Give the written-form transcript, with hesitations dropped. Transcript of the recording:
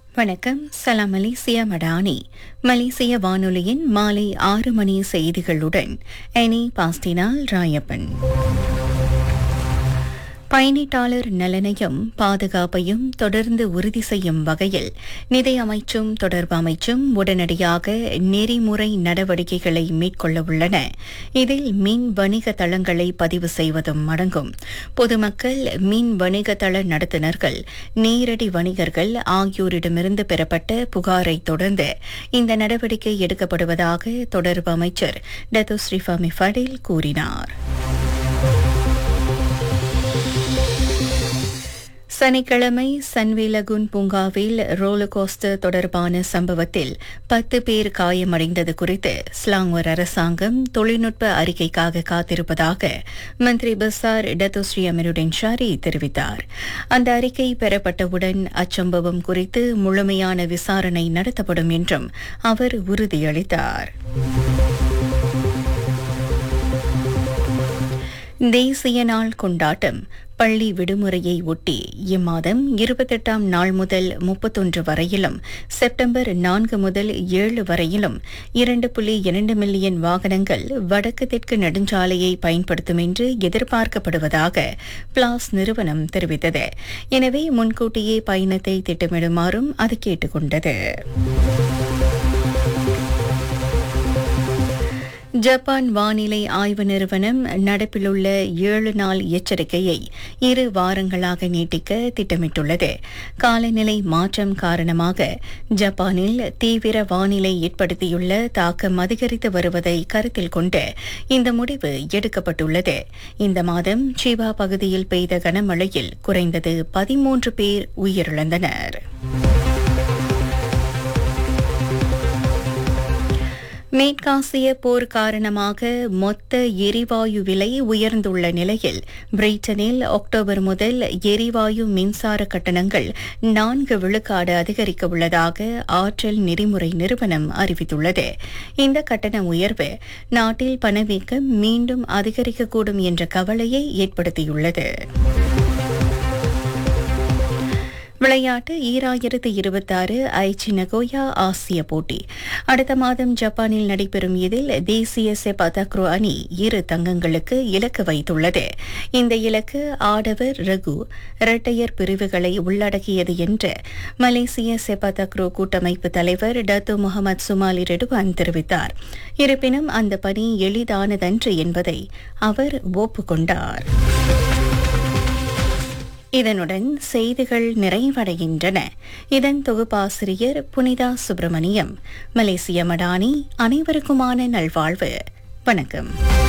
வணக்கம். சலாம் மலேசியா மடானி. மலேசிய வானொலியின் மாலை 6 மணி செய்திகளுடன் எனி பாஸ்டினால் ராயப்பன். பயணீட்டாளர் நலனையும் பாதுகாப்பையும் தொடர்ந்து உறுதி செய்யும் வகையில் நிதி அமைச்சும் தொடர்பு அமைச்சும் உடனடியாக நெறிமுறை நடவடிக்கைகளை மேற்கொள்ள உள்ளன. இதில் மின் வணிக தளங்களை பதிவு செய்வதும் அடங்கும். பொதுமக்கள், மின் வணிக தள நடத்துனர்கள், நேரடி வணிகர்கள் ஆகியோரிடமிருந்து பெறப்பட்ட புகாரை தொடர்ந்து இந்த நடவடிக்கை எடுக்கப்படுவதாக தொடர்பு அமைச்சர் டத்து ஸ்ரீஃபாமி ஃபடில் கூறினார். சனிக்கிழமை சன்விலகுன் பூங்காவில் ரோலர் கோஸ்டர் தொடர்பான சம்பவத்தில் 10 பேர் காயமடைந்தது குறித்து ஸ்லாங்கூர் அரசாங்கம் தொழில்நுட்ப அறிக்கைக்காக காத்திருப்பதாக மந்திரி பசார் டத்து ஸ்ரீ அமீருடின் ஷாரி தெரிவித்தார். அந்த அறிக்கை பெறப்பட்டவுடன் அச்சம்பவம் குறித்து முழுமையான விசாரணை நடத்தப்படும் என்றும் அவர் உறுதியளித்தார். தேசிய நாள் கொண்டாட்டம் பள்ளி விடுமுறையை ஒட்டி இம்மாதம் 28ஆம் நாள் முதல் 31 வரையிலும், செப்டம்பர் 4 முதல் 7 வரையிலும் 2.2 மில்லியன் வாகனங்கள் வடக்கு தெற்கு நெடுஞ்சாலையை பயன்படுத்தும் என்று எதிர்பார்க்கப்படுவதாக பிளாஸ் நிறுவனம் தெரிவித்தது. எனவே முன்கூட்டியே பயணத்தை திட்டமிடுமாறும் அது கேட்டுக் கொண்டது. ஜப்பான் வானிலை ஆய்வு நிறுவனம் நடப்பிலுள்ள 7 நாள் எச்சரிக்கையை 2 வாரங்களாக நீட்டிக்க திட்டமிட்டுள்ளது. காலநிலை மாற்றம் காரணமாக ஜப்பானில் தீவிர வானிலை ஏற்படுத்தியுள்ள தாக்கம் அதிகரித்து வருவதை கருத்தில் கொண்டு இந்த முடிவு எடுக்கப்பட்டுள்ளது. இந்த மாதம் சிபா பகுதியில் பெய்த கனமழையில் குறைந்தது 13 பேர் உயிரிழந்தனர். மேற்காசிய போர் காரணமாக மொத்த எரிவாயு விலை உயர்ந்துள்ள நிலையில் பிரிட்டனில் அக்டோபர் முதல் எரிவாயு மின்சார கட்டணங்கள் 4 விழுக்காடு அதிகரிக்க உள்ளதாக ஆற்றல் நெறிமுறை நிறுவனம் அறிவித்துள்ளது. இந்த கட்டண உயர்வு நாட்டில் பணவீக்கம் மீண்டும் அதிகரிக்கக்கூடும் என்ற கவலையை ஏற்படுத்தியுள்ளது. விளையாட்டு 2026 ஐச்சி நகோயா ஆசிய போட்டி அடுத்த மாதம் ஜப்பானில் நடைபெறும். இதில் தேசிய செபாதாக்ரோ அணி 2 தங்கங்களுக்கு இலக்கு வைத்துள்ளது. இந்த இலக்கு ஆடவர் ரகு இரட்டையர் பிரிவுகளை உள்ளடக்கியது என்று மலேசிய செபாதாக்ரோ கூட்டமைப்பு தலைவர் டத்து முகமது சுமாலி ரெடுவான் தெரிவித்தார். இருப்பினும் அந்த பணி எளிதானதன்று என்பதை அவர் ஒப்புக்கொண்டார். இதனுடன் செய்திகள் நிறைவடைகின்றன. இதன் தொகுப்பாசிரியர் புனிதா சுப்பிரமணியம். மலேசிய மடானி. அனைவருக்குமான நல்வாழ்வு. வணக்கம்.